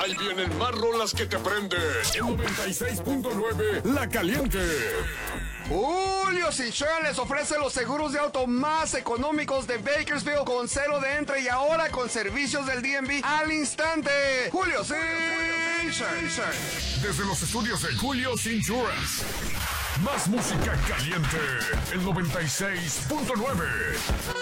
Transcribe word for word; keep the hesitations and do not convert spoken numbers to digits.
Ahí vienen más rolas que te prenden. En noventa y seis punto nueve, La Caliente. Julio Cichón les ofrece los seguros de auto más económicos de Bakersfield con cero de entre y ahora con servicios del D M V al instante. Julio Cichón. Desde los estudios de Julio Insurance. Más música caliente. El noventa y seis punto nueve.